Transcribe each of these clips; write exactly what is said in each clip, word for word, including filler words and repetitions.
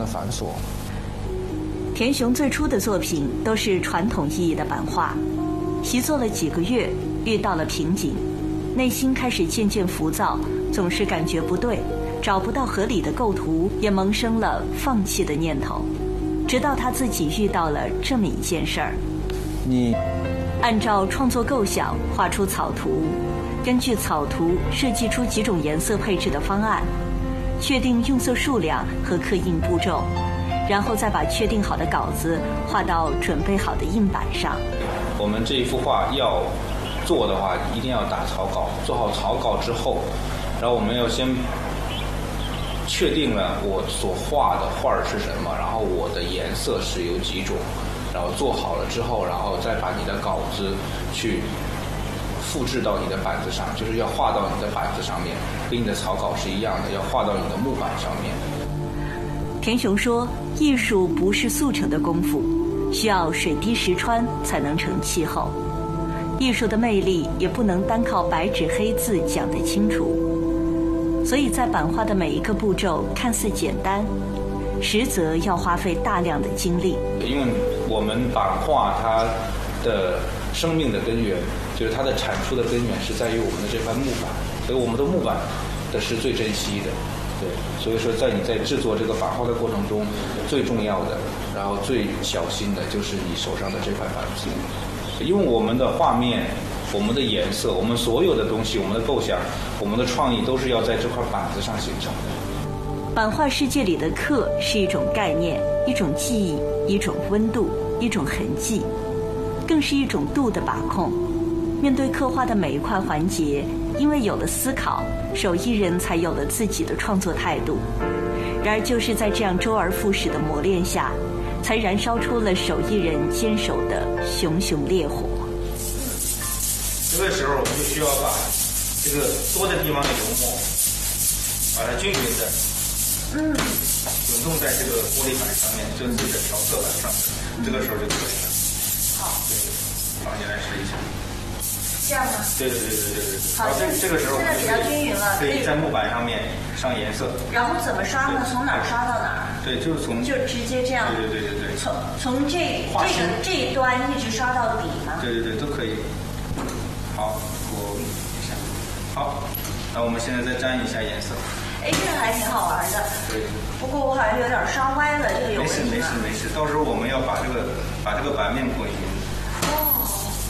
的繁琐。 田雄最初的作品都是传统意义的版画，习作了几个月，遇到了瓶颈，内心开始渐渐浮躁，总是感觉不对，找不到合理的构图，也萌生了放弃的念头。直到他自己遇到了这么一件事儿： 你按照创作构想画出草图，根据草图设计出几种颜色配置的方案，确定用色数量和刻印步骤，然后再把确定好的稿子画到准备好的印板上。 我们这一幅画要做的话，一定要打草稿。做好草稿之后，然后我们要先确定了我所画的画是什么，然后我的颜色是有几种，然后做好了之后，然后再把你的稿子去复制到你的板子上，就是要画到你的板子上面，跟你的草稿是一样的，要画到你的木板上面。 田雄说，艺术不是速成的功夫，需要水滴石穿才能成气候。艺术的魅力也不能单靠白纸黑字讲得清楚，所以在版画的每一个步骤看似简单，实则要花费大量的精力。 因为我们版画它的生命的根源，就是它的产出的根源是在于我们的这块木板，所以我们的木板的是最珍惜的。对，所以说在你在制作这个版画的过程中，最重要的，然后最小心的就是你手上的这块板子，因为我们的画面、我们的颜色、我们所有的东西、我们的构想、我们的创意都是要在这块板子上形成的。 版画世界里的刻是一种概念，一种记忆，一种温度，一种痕迹，更是一种度的把控。面对刻画的每一块环节，因为有了思考，手艺人才有了自己的创作态度。然而就是在这样周而复始的磨练下，才燃烧出了手艺人坚守的熊熊烈火。 这个时候我们就需要把这个多的地方的油墨，把它均匀的嗯滚动在这个玻璃板上面，就自己的调色板上，这个时候就可以了。 好， 对，好，你来试一下。 这样吗？ 对对对对对对。 好，这这个时候现在比较均匀了， 可以在木板上面上颜色。 然后怎么刷呢？从哪儿刷到哪儿？ 对，就是从就直接这样。 对对对对对。 从从这这个这一端一直刷到底吗？ 对对对，都可以。好，我一下。好，那我们现在再沾一下颜色。 哎，这个还挺好玩的。 对。 不过我好像有点刷歪了，这个有问题吗？ 没事没事没事，到时候我们要把这个把这个版面滚匀。 哦。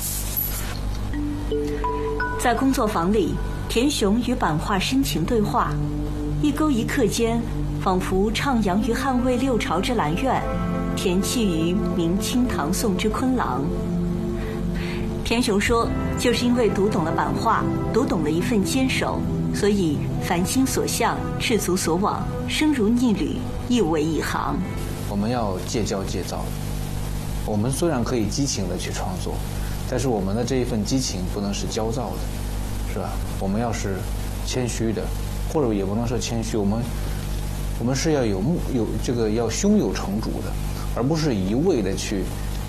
在工作坊里，田雄与版画深情对话，一勾一刻间，仿佛徜徉于汉魏六朝之兰苑，恬气于明清唐宋之昆郎。田雄说，就是因为读懂了版画，读懂了一份坚守，所以凡心所向，赤足所往，生如逆旅，亦为一行。 我们要戒骄戒躁，我们虽然可以激情的去创作，但是我们的这一份激情不能是焦躁的，是吧？我们要是谦虚的，或者也不能说谦虚，我们我们是要有目有这个要胸有成竹的，而不是一味的去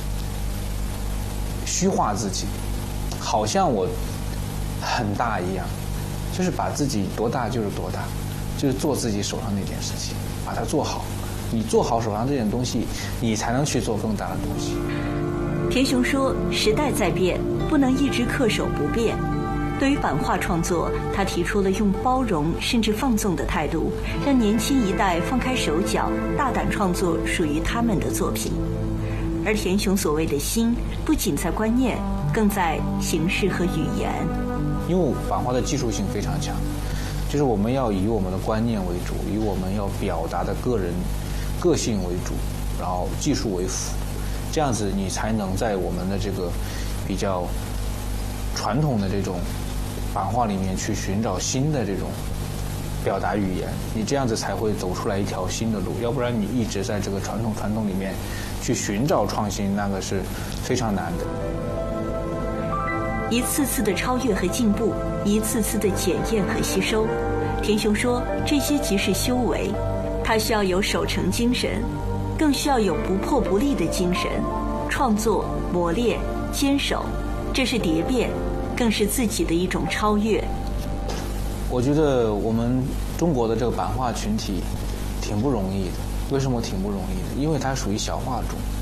虚化自己，好像我很大一样，就是把自己多大就是多大，就是做自己手上那件事情，把它做好。你做好手上这件东西，你才能去做更大的东西。 田雄说，时代在变，不能一直恪守不变。对于版画创作，他提出了用包容甚至放纵的态度，让年轻一代放开手脚，大胆创作属于他们的作品。而田雄所谓的心，不仅在观念，更在形式和语言。 因为版画的技术性非常强，就是我们要以我们的观念为主，以我们要表达的个人个性为主，然后技术为辅，这样子你才能在我们的这个比较传统的这种版画里面去寻找新的这种表达语言，你这样子才会走出来一条新的路，要不然你一直在这个传统传统里面去寻找创新，那个是非常难的。 一次次的超越和进步，一次次的检验和吸收，田雄说，这些即是修为。他需要有守成精神，更需要有不破不立的精神。创作、磨练、坚守，这是蝶变，更是自己的一种超越。我觉得我们中国的这个版画群体挺不容易的， 为什么挺不容易的？因为它属于小画种，